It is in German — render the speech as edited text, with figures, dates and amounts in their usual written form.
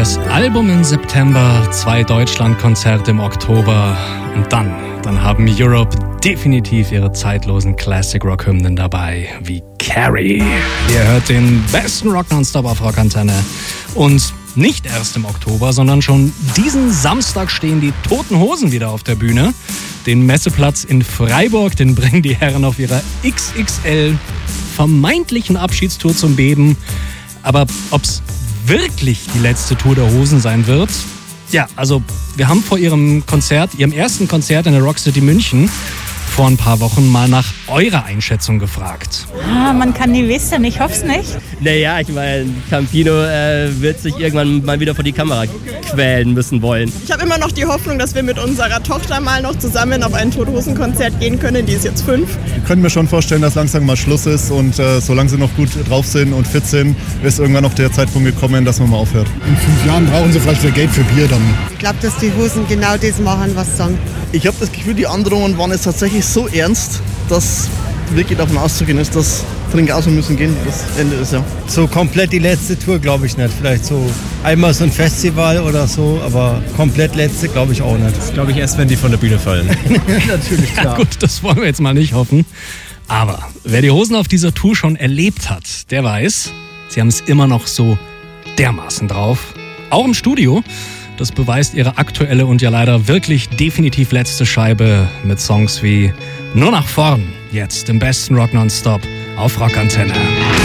Das Album im September, 2 Deutschlandkonzerte im Oktober und dann haben Europe definitiv ihre zeitlosen Classic-Rock-Hymnen dabei, wie Carrie. Ihr hört den besten Rock Nonstop auf Rockantenne. Und nicht erst im Oktober, sondern schon diesen Samstag stehen die Toten Hosen wieder auf der Bühne. Den Messeplatz in Freiburg, den bringen die Herren auf ihrer XXL vermeintlichen Abschiedstour zum Beben. Aber ob's wirklich die letzte Tour der Hosen sein wird? Ja, also wir haben vor ihrem ersten Konzert in der Rock City München vor ein paar Wochen mal nach eurer Einschätzung gefragt. Man kann nie wissen, ich hoffe es nicht. Naja, ich meine, Campino wird sich irgendwann mal wieder vor die Kamera quälen müssen wollen. Ich habe immer noch die Hoffnung, dass wir mit unserer Tochter mal noch zusammen auf ein Toten-Hosen-Konzert gehen können. Die ist jetzt 5. Ich könnte mir schon vorstellen, dass langsam mal Schluss ist und solange sie noch gut drauf sind und fit sind, ist irgendwann noch der Zeitpunkt gekommen, dass man mal aufhört. In 5 Jahren brauchen sie vielleicht wieder Geld für Bier dann. Ich glaube, dass die Hosen genau das machen, was sie sagen. Ich habe das Gefühl, die Androhungen waren jetzt tatsächlich so ernst, dass wirklich davon auszugehen ist, dass dringend außen müssen gehen, das Ende ist ja. So komplett die letzte Tour glaube ich nicht. Vielleicht so einmal so ein Festival oder so, aber komplett letzte glaube ich auch nicht. Das glaube ich erst, wenn die von der Bühne fallen. Natürlich, klar. Ja, gut, das wollen wir jetzt mal nicht hoffen. Aber wer die Hosen auf dieser Tour schon erlebt hat, der weiß, sie haben es immer noch so dermaßen drauf. Auch im Studio. Das beweist ihre aktuelle und ja leider wirklich definitiv letzte Scheibe mit Songs wie Nur nach vorn, jetzt im besten Rock Nonstop auf Rockantenne.